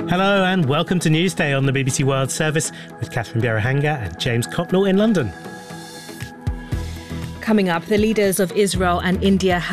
Hello and welcome to Newsday on the BBC World Service with Catherine Bierahanga and James Copnell in London. Coming up, the leaders of Israel and India